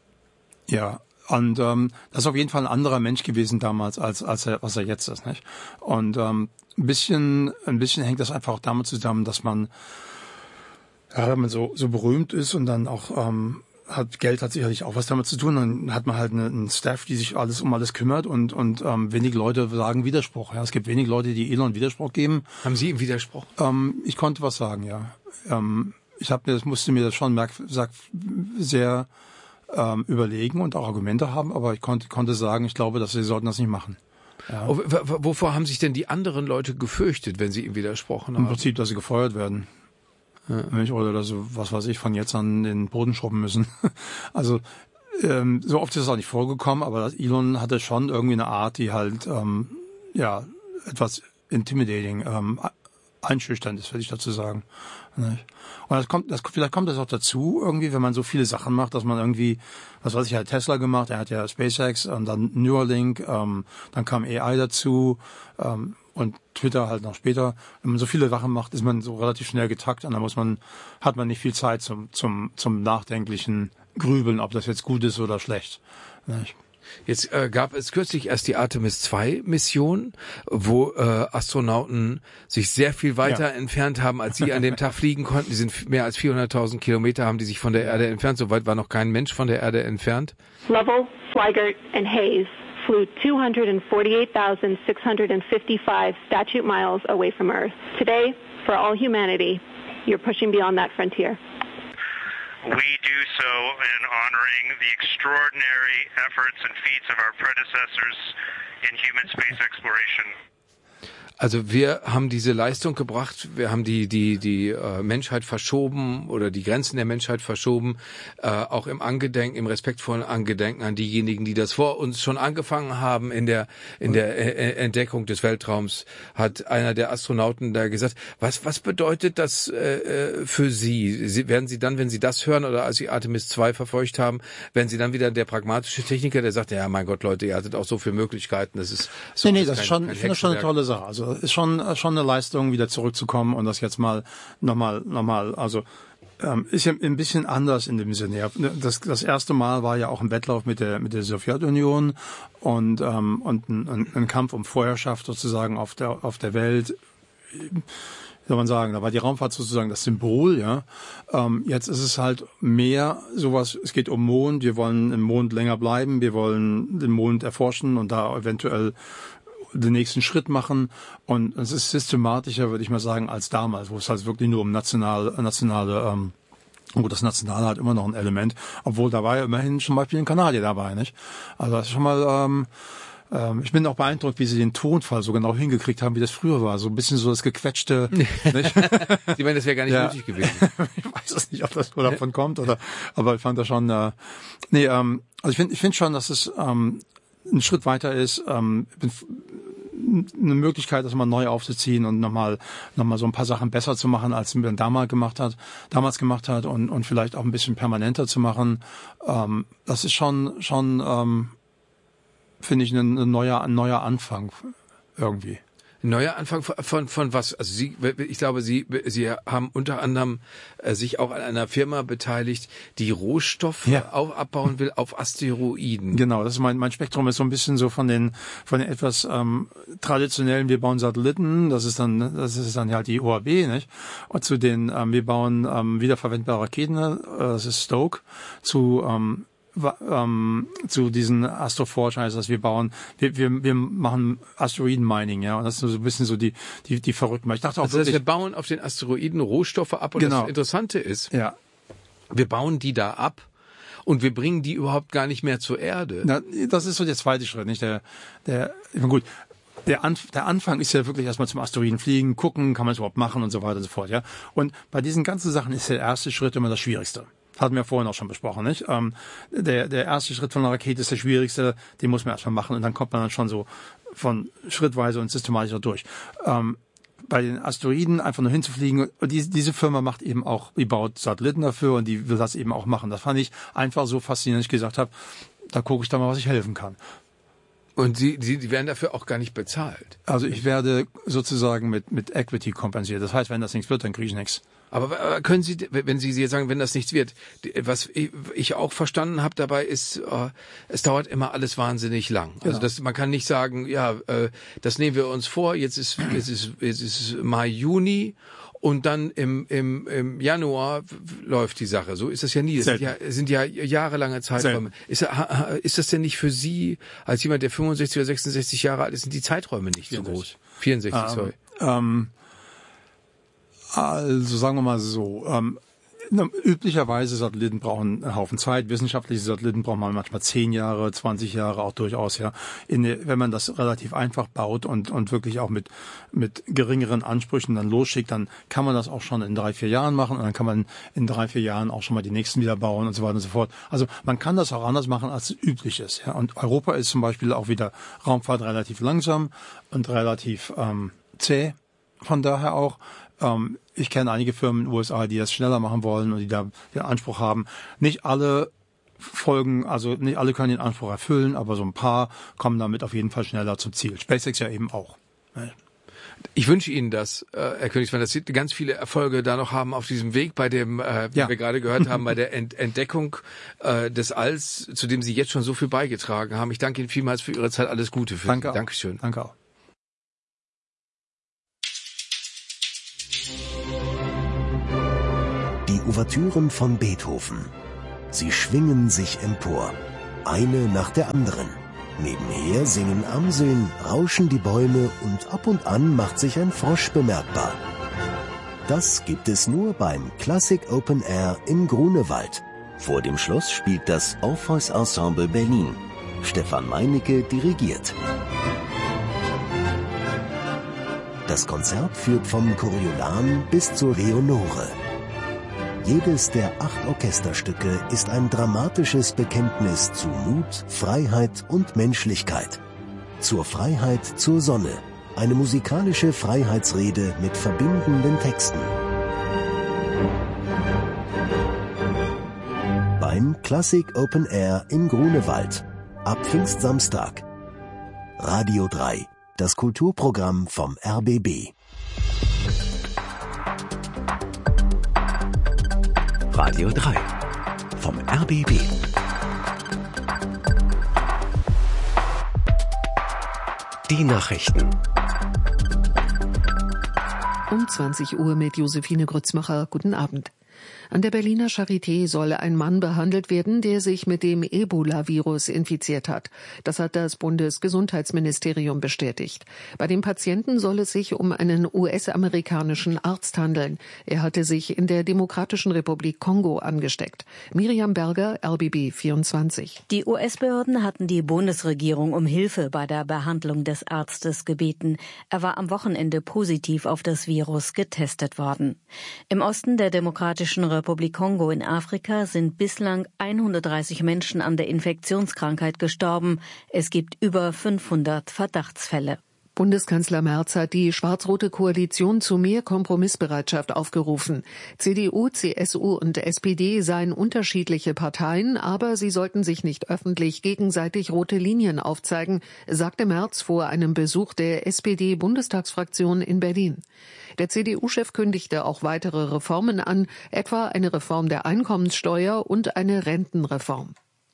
ja, und ähm, das ist auf jeden Fall ein anderer Mensch gewesen damals, als als er, was er jetzt ist, nicht? Und ähm, ein bisschen ein bisschen hängt das einfach auch damit zusammen, dass man, ja, wenn man so so berühmt ist und dann auch ähm, hat Geld hat sicherlich auch was damit zu tun. Dann hat man halt eine, einen Staff, die sich alles um alles kümmert, und und ähm, wenig Leute sagen Widerspruch. Ja, es gibt wenig Leute, die Elon Widerspruch geben. Haben Sie ihm Widerspruch? Ähm, ich konnte was sagen, ja. Ähm, ich habe mir, das musste mir das schon merk, sag, sehr ähm, überlegen und auch Argumente haben, aber ich konnte konnte sagen, ich glaube, dass sie sollten das nicht machen. Ja. Oh, w- w- wovor haben sich denn die anderen Leute gefürchtet, wenn Sie ihm widersprochen haben? Im Prinzip, dass sie gefeuert werden. Ja. Oder dass sie, was weiß ich, von jetzt an den Boden schrubben müssen. Also ähm, so oft ist es auch nicht vorgekommen, aber Elon hatte schon irgendwie eine Art, die halt ähm, ja etwas intimidating, ähm, einschüchternd ist, würde ich dazu sagen. Und das kommt, das, vielleicht kommt das auch dazu, irgendwie, wenn man so viele Sachen macht, dass man irgendwie, was weiß ich, er hat Tesla gemacht, er hat ja SpaceX und dann Neuralink, ähm, dann kam A I dazu, ähm, und Twitter halt noch später. Wenn man so viele Sachen macht, ist man so relativ schnell getakt, und dann muss man, hat man nicht viel Zeit zum, zum, zum nachdenklichen Grübeln, ob das jetzt gut ist oder schlecht. Jetzt äh, gab es kürzlich erst die Artemis zwei Mission, wo äh, Astronauten sich sehr viel weiter ja. entfernt haben, als sie an dem Tag fliegen konnten. Die sind mehr als vierhunderttausend Kilometer, haben die sich von der Erde entfernt. So weit war noch kein Mensch von der Erde entfernt. Lovell, Swigert and Hayes flew two hundred forty-eight thousand six hundred fifty-five statute miles away from Earth. Today, for all humanity, you're pushing beyond that frontier. We do so in honoring the extraordinary efforts and feats of our predecessors in human space exploration. Also wir haben diese Leistung gebracht, wir haben die die die äh, Menschheit verschoben oder die Grenzen der Menschheit verschoben, äh, auch im Angedenken, im respektvollen Angedenken an diejenigen, die das vor uns schon angefangen haben in der in der äh, Entdeckung des Weltraums, hat einer der Astronauten da gesagt, was was bedeutet das äh, für Sie? Sie? Werden Sie dann, wenn Sie das hören oder als Sie Artemis zwei verfolgt haben, werden Sie dann wieder der pragmatische Techniker, der sagt, ja mein Gott Leute, ihr hattet auch so viele Möglichkeiten, das ist so, nee, nee, das ist schon, ich finde das schon eine tolle Sache. Also ist schon schon eine Leistung, wieder zurückzukommen und das jetzt mal nochmal nochmal also ähm, ist ja ein bisschen anders in dem Sinne. Das das erste Mal war ja auch ein Wettlauf mit der mit der Sowjetunion und ähm, und ein, ein Kampf um Vorherrschaft sozusagen auf der auf der Welt. Soll man sagen, da war die Raumfahrt sozusagen das Symbol, ja. Ähm, jetzt ist es halt mehr sowas, es geht um Mond, wir wollen im Mond länger bleiben, wir wollen den Mond erforschen und da eventuell den nächsten Schritt machen und es ist systematischer, würde ich mal sagen, als damals, wo es halt wirklich nur um national, nationale, ähm, gut, das Nationale hat immer noch ein Element, obwohl da war ja immerhin zum Beispiel ein Kanadier dabei, nicht? Also das ist schon mal, ähm, ähm, ich bin auch beeindruckt, wie sie den Tonfall so genau hingekriegt haben, wie das früher war, so ein bisschen so das gequetschte, nicht? Sie meinen, das wäre gar nicht ja. nötig gewesen. Ich weiß es nicht, ob das nur davon kommt oder, aber ich fand das schon, äh, nee, ähm, also ich finde, ich finde schon, dass es, ähm, ein Schritt weiter ist, ähm, eine Möglichkeit, das mal neu aufzuziehen und nochmal nochmal so ein paar Sachen besser zu machen, als man damals gemacht hat, damals gemacht hat und und vielleicht auch ein bisschen permanenter zu machen. Ähm, das ist schon schon ähm, finde ich ein, ein neuer ein neuer Anfang irgendwie. Neuer Anfang von, von von was? Also Sie, ich glaube, Sie Sie haben unter anderem äh, sich auch an einer Firma beteiligt, die Rohstoffe ja. auch abbauen will auf Asteroiden. Genau, das ist mein mein Spektrum ist so ein bisschen so von den von den etwas ähm, traditionellen. Wir bauen Satelliten, das ist dann das ist dann halt die O H B, nicht? Und zu den ähm, wir bauen ähm, wiederverwendbare Raketen, äh, das ist Stoke, zu ähm, Ähm, zu diesen Astroforge heißt das, wir bauen, wir, wir, wir machen Asteroiden-Mining, ja, und das ist so ein bisschen so die, die, die Verrückten. Ich dachte auch also wirklich, wir bauen auf den Asteroiden Rohstoffe ab und genau. Das Interessante ist, ja. wir bauen die da ab und wir bringen die überhaupt gar nicht mehr zur Erde. Na, das ist so der zweite Schritt, nicht? Der, der, ich meine, gut. Der, Anf- der Anfang ist ja wirklich erstmal zum Asteroiden fliegen, gucken, kann man es überhaupt machen und so weiter und so fort, ja. Und bei diesen ganzen Sachen ist der erste Schritt immer das Schwierigste. Hatten wir vorhin auch schon besprochen, nicht? Ähm, der, der erste Schritt von einer Rakete ist der schwierigste, den muss man erstmal machen und dann kommt man dann schon so von schrittweise und systematischer durch. Ähm, bei den Asteroiden einfach nur hinzufliegen, und die, diese Firma macht eben auch, die baut Satelliten dafür und die will das eben auch machen. Das fand ich einfach so faszinierend, dass ich gesagt habe, da gucke ich da mal, was ich helfen kann. Und Sie, Sie, die werden dafür auch gar nicht bezahlt. Also ich werde sozusagen mit, mit Equity kompensiert. Das heißt, wenn das nichts wird, dann kriege ich nichts. Aber können Sie, wenn Sie jetzt sagen, wenn das nichts wird, was ich auch verstanden habe dabei ist, es dauert immer alles wahnsinnig lang. Also das, man kann nicht sagen, ja, das nehmen wir uns vor, jetzt ist, jetzt ist, jetzt ist Mai, Juni und dann im, im, im Januar läuft die Sache. So ist das ja nie. Es sind ja, sind ja jahrelange Zeiträume. Ist, ist das denn nicht für Sie, als jemand, der fünfundsechzig oder sechsundsechzig Jahre alt ist, sind die Zeiträume nicht so groß? vierundsechzig, ähm, sorry. Ähm, Also sagen wir mal so, ähm, üblicherweise Satelliten brauchen einen Haufen Zeit. Wissenschaftliche Satelliten brauchen man manchmal zehn Jahre, zwanzig Jahre auch durchaus, ja. In, wenn man das relativ einfach baut und, und wirklich auch mit, mit geringeren Ansprüchen dann losschickt, dann kann man das auch schon in drei, vier Jahren machen und dann kann man in drei, vier Jahren auch schon mal die nächsten wieder bauen und so weiter und so fort. Also man kann das auch anders machen, als es üblich ist, ja. Und Europa ist zum Beispiel auch wieder Raumfahrt relativ langsam und relativ ähm, zäh. Von daher auch, ähm, ich kenne einige Firmen in den U S A, die das schneller machen wollen und die da den Anspruch haben. Nicht alle folgen, also nicht alle können den Anspruch erfüllen, aber so ein paar kommen damit auf jeden Fall schneller zum Ziel. SpaceX ja eben auch. Ich wünsche Ihnen das, äh, Herr Königsmann, dass Sie ganz viele Erfolge da noch haben auf diesem Weg bei dem, äh, wie ja. wir gerade gehört haben, bei der Ent- Entdeckung äh, des Alls, zu dem Sie jetzt schon so viel beigetragen haben. Ich danke Ihnen vielmals für Ihre Zeit. Alles Gute für Danke Sie. auch. Dankeschön. Danke auch. Die Ouvertüren von Beethoven. Sie schwingen sich empor, eine nach der anderen. Nebenher singen Amseln, rauschen die Bäume und ab und an macht sich ein Frosch bemerkbar. Das gibt es nur beim Classic Open Air im Grunewald. Vor dem Schloss spielt das Orpheus Ensemble Berlin. Stefan Meinecke dirigiert. Das Konzert führt vom Coriolan bis zur Leonore. Jedes der acht Orchesterstücke ist ein dramatisches Bekenntnis zu Mut, Freiheit und Menschlichkeit. Zur Freiheit zur Sonne. Eine musikalische Freiheitsrede mit verbindenden Texten. Beim Classic Open Air im Grunewald. Ab Pfingstsamstag. Radio drei. Das Kulturprogramm vom R B B. Radio drei vom R B B. Die Nachrichten. Um zwanzig Uhr mit Josephine Grützmacher. Guten Abend. An der Berliner Charité soll ein Mann behandelt werden, der sich mit dem Ebola-Virus infiziert hat. Das hat das Bundesgesundheitsministerium bestätigt. Bei dem Patienten soll es sich um einen U S-amerikanischen Arzt handeln. Er hatte sich in der Demokratischen Republik Kongo angesteckt. Miriam Berger, R B B vierundzwanzig. Die U S-Behörden hatten die Bundesregierung um Hilfe bei der Behandlung des Arztes gebeten. Er war am Wochenende positiv auf das Virus getestet worden. Im Osten der Demokratischen Republik Kongo in Afrika sind bislang hundertdreißig Menschen an der Infektionskrankheit gestorben. Es gibt über fünfhundert Verdachtsfälle. Bundeskanzler Merz hat die schwarz-rote Koalition zu mehr Kompromissbereitschaft aufgerufen. C D U, C S U und S P D seien unterschiedliche Parteien, aber sie sollten sich nicht öffentlich gegenseitig rote Linien aufzeigen, sagte Merz vor einem Besuch der S P D-Bundestagsfraktion in Berlin. Der C D U-Chef kündigte auch weitere Reformen an, etwa eine Reform der Einkommenssteuer und eine Rentenreform.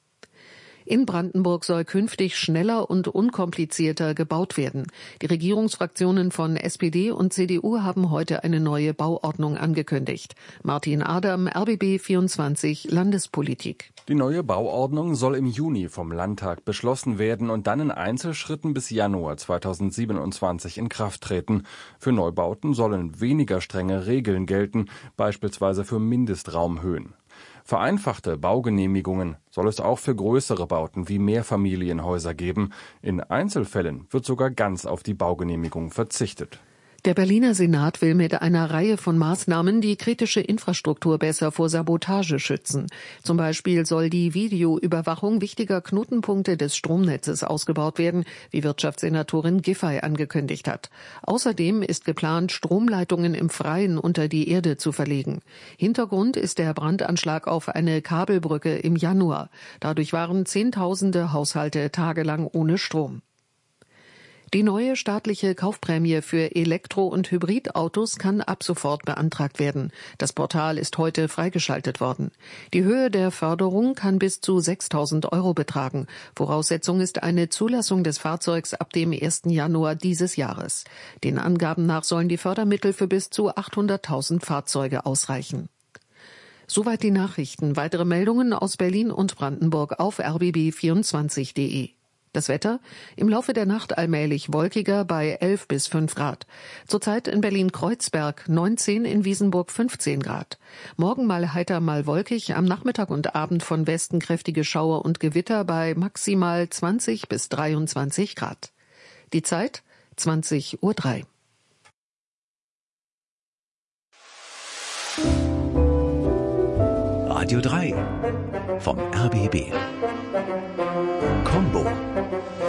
In Brandenburg soll künftig schneller und unkomplizierter gebaut werden. Die Regierungsfraktionen von S P D und C D U haben heute eine neue Bauordnung angekündigt. Martin Adam, R B B vierundzwanzig, Landespolitik. Die neue Bauordnung soll im Juni vom Landtag beschlossen werden und dann in Einzelschritten bis Januar zweitausendsiebenundzwanzig in Kraft treten. Für Neubauten sollen weniger strenge Regeln gelten, beispielsweise für Mindestraumhöhen. Vereinfachte Baugenehmigungen soll es auch für größere Bauten wie Mehrfamilienhäuser geben. In Einzelfällen wird sogar ganz auf die Baugenehmigung verzichtet. Der Berliner Senat will mit einer Reihe von Maßnahmen die kritische Infrastruktur besser vor Sabotage schützen. Zum Beispiel soll die Videoüberwachung wichtiger Knotenpunkte des Stromnetzes ausgebaut werden, wie Wirtschaftssenatorin Giffey angekündigt hat. Außerdem ist geplant, Stromleitungen im Freien unter die Erde zu verlegen. Hintergrund ist der Brandanschlag auf eine Kabelbrücke im Januar. Dadurch waren Zehntausende Haushalte tagelang ohne Strom. Die neue staatliche Kaufprämie für Elektro- und Hybridautos kann ab sofort beantragt werden. Das Portal ist heute freigeschaltet worden. Die Höhe der Förderung kann bis zu sechstausend Euro betragen. Voraussetzung ist eine Zulassung des Fahrzeugs ab dem ersten Januar dieses Jahres. Den Angaben nach sollen die Fördermittel für bis zu achthunderttausend Fahrzeuge ausreichen. Soweit die Nachrichten. Weitere Meldungen aus Berlin und Brandenburg auf r b b vierundzwanzig punkt de. Das Wetter? Im Laufe der Nacht allmählich wolkiger bei elf bis fünf Grad. Zurzeit in Berlin-Kreuzberg neunzehn, in Wiesenburg fünfzehn Grad. Morgen mal heiter, mal wolkig, am Nachmittag und Abend von Westen kräftige Schauer und Gewitter bei maximal zwanzig bis dreiundzwanzig Grad. Die Zeit zwanzig Uhr drei. Radio drei vom R B B. Combo.